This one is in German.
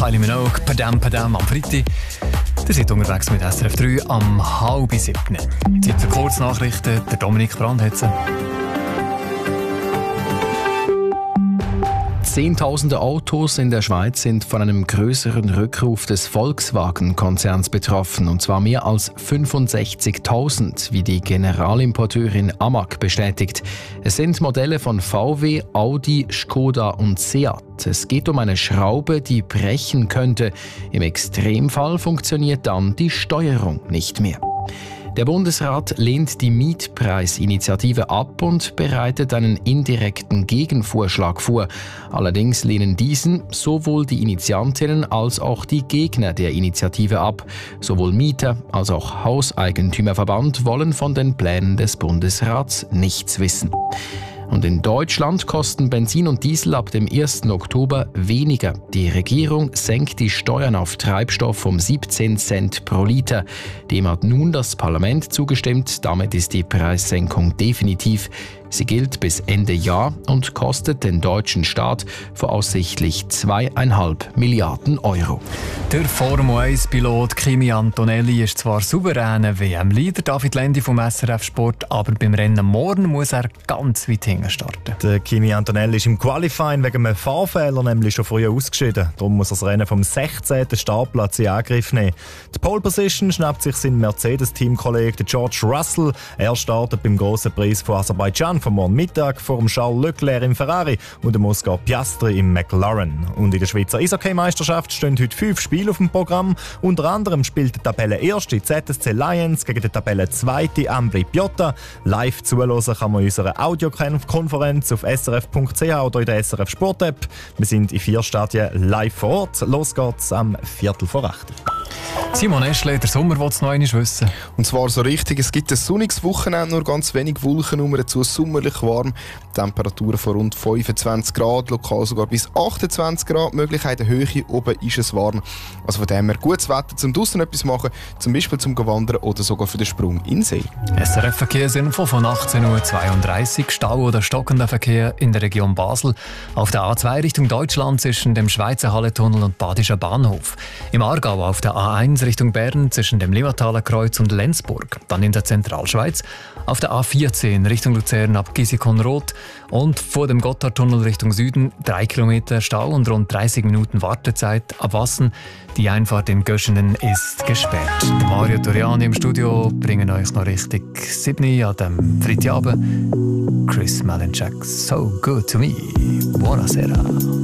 Kylie Minogue, Padam Padam am Freitag. Ihr seid unterwegs mit SRF 3 am 6:30. Zeit für Kurznachrichten. Der Dominik Brand hat sie. Zehntausende Autos in der Schweiz sind von einem größeren Rückruf des Volkswagen-Konzerns betroffen, und zwar mehr als 65.000, wie die Generalimporteurin Amag bestätigt. Es sind Modelle von VW, Audi, Skoda und Seat. Es geht um eine Schraube, die brechen könnte. Im Extremfall funktioniert dann die Steuerung nicht mehr. Der Bundesrat lehnt die Mietpreisinitiative ab und bereitet einen indirekten Gegenvorschlag vor. Allerdings lehnen diesen sowohl die Initiantinnen als auch die Gegner der Initiative ab. Sowohl Mieter als auch Hauseigentümerverband wollen von den Plänen des Bundesrats nichts wissen. Und in Deutschland kosten Benzin und Diesel ab dem 1. Oktober weniger. Die Regierung senkt die Steuern auf Treibstoff um 17 Cent pro Liter. Dem hat nun das Parlament zugestimmt. Damit ist die Preissenkung definitiv. Sie gilt bis Ende Jahr und kostet den deutschen Staat voraussichtlich 2,5 Milliarden Euro. Der Formel-1-Pilot Kimi Antonelli ist zwar souveräner WM-Leader, David Lendi vom SRF Sport, aber beim Rennen morgen muss er ganz weit hinten starten. Der Kimi Antonelli ist im Qualifying wegen einem Fahrfehler nämlich schon früher ausgeschieden. Darum muss er das Rennen vom 16. Startplatz in Angriff nehmen. Die Pole Position schnappt sich sein Mercedes-Teamkollege George Russell. Er startet beim grossen Preis von Aserbaidschan vom morgen Mittag vor dem Charles Leclerc im Ferrari und dem Oscar Piastri im McLaren. Und in der Schweizer Eishockey-Meisterschaft stehen heute 5 Spiele auf dem Programm. Unter anderem spielt die Tabellenerste ZSC Lions gegen die Tabellenzweite Ambri Piotta. Live zuhören kann man in unserer Audiokonferenz auf srf.ch oder in der SRF Sport-App. Wir sind in 4 Stadien live vor Ort. Los geht's am 7:45. Simon Eschle, der Sommer will es noch einmal wissen. Und zwar so richtig, es gibt ein sonniges Wochenende, nur ganz wenig Wolken, nur dazu sommerlich warm. Temperaturen von rund 25 Grad, lokal sogar bis 28 Grad. Möglichkeit der Höhe, oben ist es warm. Also von dem her gutes Wetter, zum draussen etwas machen, zum Beispiel zum Wandern oder sogar für den Sprung in den See. SRF Verkehrsinfo von 18:32 Uhr. Stau oder stockender Verkehr in der Region Basel. Auf der A2 Richtung Deutschland zwischen dem Schweizer Halletunnel und Badischer Bahnhof. Im Aargau auf der A1 Richtung Bern zwischen dem Limmataler Kreuz und Lenzburg. Dann in der Zentralschweiz auf der A14 Richtung Luzern ab Gisikon-Roth und vor dem Gotthardtunnel Richtung Süden 3 Kilometer Stau und rund 30 Minuten Wartezeit ab Wassen. Die Einfahrt in Göschenen ist gesperrt. Mario Toriani im Studio bringen euch noch richtig Sydney an dem Freitagabend. Chris Malinchak, So Good to Me. Buonasera.